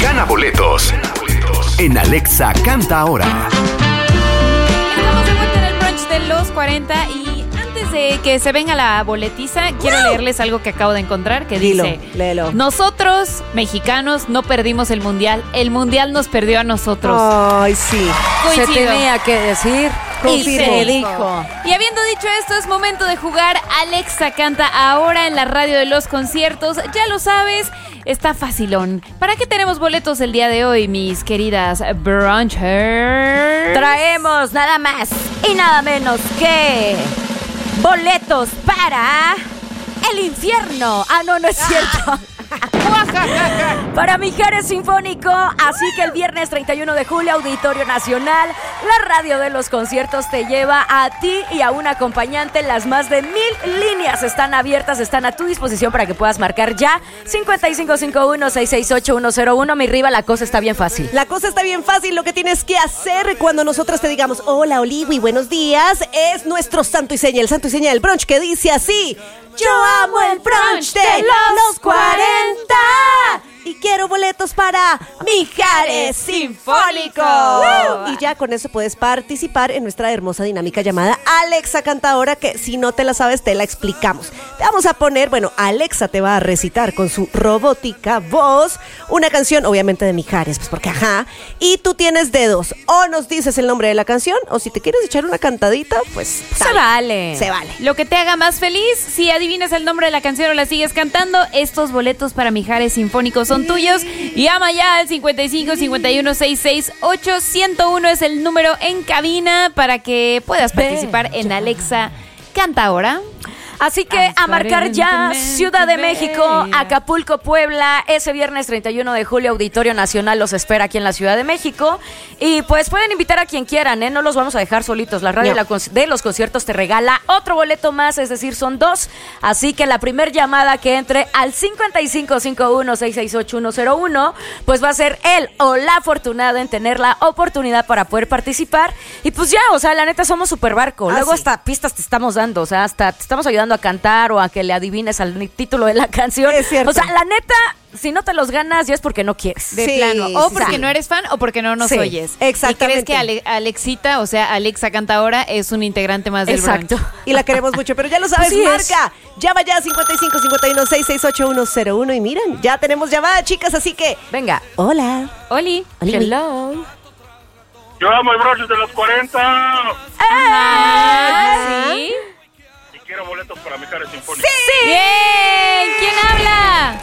Gana boletos en Alexa Canta Ahora. Estamos de vuelta en el brunch de los 40 y antes de que se venga la boletiza, quiero leerles algo que acabo de encontrar que dice: léelo. Nosotros, mexicanos, no perdimos el mundial nos perdió a nosotros. Ay, sí. Coincido. Se tenía que decir y se dijo. Y habiendo dicho esto, es momento de jugar Alexa Canta Ahora en la radio de los conciertos. Ya lo sabes, está facilón. ¿Para qué tenemos boletos el día de hoy, mis queridas brunchers? Traemos nada más y nada menos que boletos para el infierno. Ah, no es cierto. Para Mijares Sinfónico. Así que el viernes 31 de julio, Auditorio Nacional, la radio de los conciertos te lleva a ti y a un acompañante. Las más de 1000 líneas están abiertas, están a tu disposición para que puedas marcar ya 5551-668-101. Mi Riva, la cosa está bien fácil. La cosa está bien fácil. Lo que tienes que hacer cuando nosotras te digamos hola, Oliwi, buenos días, es nuestro santo y seña, el santo y seña del brunch, que dice así: yo amo el brunch de los 40 y quiero boletos para Mijares Sinfónico. Y ya con eso puedes participar en nuestra hermosa dinámica llamada Alexa Canta Ahora, que si no te la sabes te la explicamos. Te vamos a poner, Alexa te va a recitar con su robótica voz una canción, obviamente de Mijares, pues porque y tú tienes dedos, o nos dices el nombre de la canción, o si te quieres echar una cantadita, pues se vale. Se vale. Lo que te haga más feliz, si adivinas el nombre de la canción o la sigues cantando, estos boletos para Mijares Sinfónicos son tuyos. Llama ya al 5551-668-101 es el número en cabina para que puedas participar en Alexa Canta Ahora. Así que a marcar ya Ciudad de México, Acapulco, Puebla, ese viernes 31 de julio, Auditorio Nacional los espera aquí en la Ciudad de México. Y pues pueden invitar a quien quieran, no los vamos a dejar solitos. La radio de los conciertos te regala otro boleto más, es decir, son 2. Así que la primer llamada que entre al 5551-668-101, pues va a ser él o la afortunada en tener la oportunidad para poder participar. Y pues ya, la neta somos super barco. Luego hasta pistas te estamos dando, hasta te estamos ayudando a cantar o a que le adivines al título de la canción. Es cierto. La neta, si no te los ganas ya es porque no quieres. De plano. O porque no eres fan o porque no nos oyes. Exactamente. Y crees que Alexita, Alexa Canta Ahora, es un integrante más del brunch. Exacto. Y la queremos mucho, pero ya lo sabes, marca. Llama ya 5551-668-101 y miren, ya tenemos llamada, chicas, así que venga. Hola. Oli. Hello. Yo amo el brunch de los 40. ¿Sí? Quiero boletos para Mijares Sinfónico. ¡Sí! ¡Bien! ¿Quién habla?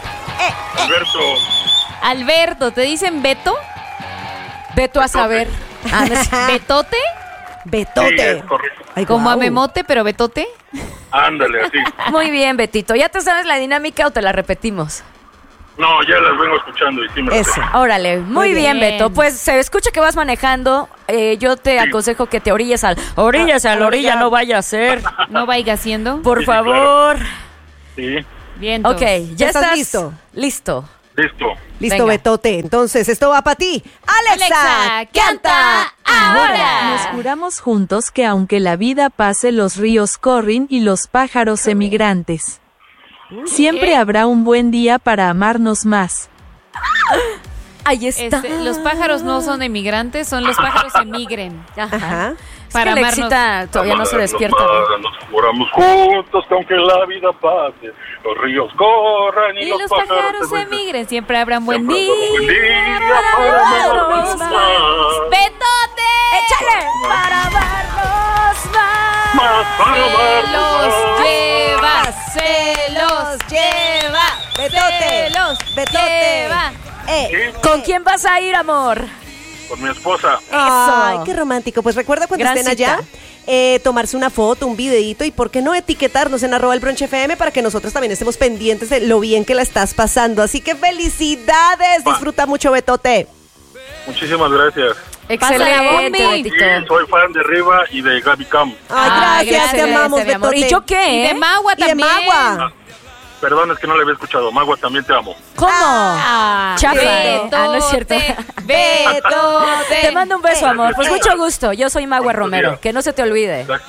Alberto. ¿Te dicen Beto? Beto a saber. ¿Betote? Betote. Sí, es correcto. Ay, Como a guau. Memote, pero Betote. Ándale, así. Muy bien, Betito. ¿Ya te sabes la dinámica o te la repetimos? No, ya las vengo escuchando y sí me las Eso. sé. Órale, muy bien, Beto. Pues se escucha que vas manejando. Yo te aconsejo que te orilles a la orilla, no vaya a ser. No vaya haciendo. Por Sí, favor. Sí, Bien. Ok, ya ¿Estás listo. listo. Listo, Venga. Betote. Entonces, esto va para ti. Alexa, canta ahora. Nos juramos juntos que aunque la vida pase, los ríos corren y los pájaros emigrantes. Siempre habrá un buen día para amarnos más. Ahí está. Los pájaros no son emigrantes, son los pájaros emigren. Ajá. Para es que amarnos. Alexita todavía no se despierta. Nos juramos juntos que aunque la vida pase, los ríos corran Y los pájaros emigren, siempre habrá un buen día. para amarnos más. ¡Betote! ¡Échale! Para amarnos más. Más para Se amarnos los más. lleva, se los lleva, Betote, se los Betote. lleva. ¿Con quién vas a ir, amor? Con mi esposa. Ay, qué romántico. Pues recuerda cuando Gran estén allá, tomarse una foto, un videíto y por qué no etiquetarnos en @elbrunchfm para que nosotros también estemos pendientes de lo bien que la estás pasando. Así que felicidades, disfruta mucho, Betote. Muchísimas gracias. Excelente, Sí, Betito. soy fan de Riva y de Gaby Cam. Ay, gracias, te amamos, mi amor. Betote. ¿Y yo qué? Y de Magua Y de también. Magua. Perdón, es que no le había escuchado. Magua, también te amo. ¿Cómo? Chafa. Betote, No es cierto. Betote. Te mando un beso, amor. Pues mucho gusto. Yo soy Magua Romero. Que no se te olvide.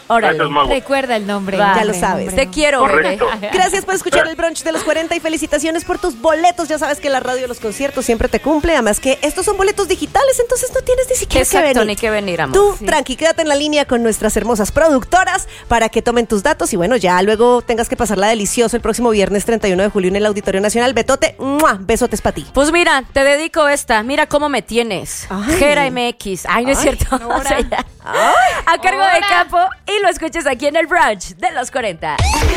Órale. Gracias, Mago. Recuerda el nombre. Va. Ya lo sabes. Te quiero, bebé. Correcto. Gracias por escuchar el brunch de los 40 y felicitaciones por tus boletos. Ya sabes que la radio de los conciertos siempre te cumple. Además que estos son boletos digitales, entonces no tienes ni siquiera que Exacto, venir. ni que venir, amor. Tú, tranqui, quédate en la línea con nuestras hermosas productoras para que tomen tus datos y bueno, ya luego tengas que pasarla delicioso el próximo viernes 31 de julio en el Auditorio Nacional. Betote, ¡mua! Besotes para ti. Pues mira, te dedico esta. Mira cómo me tienes. Ay. Jera MX. Ay, no es cierto. O sea, ya. A cargo de Capo y lo escuches aquí en el brunch de los 40.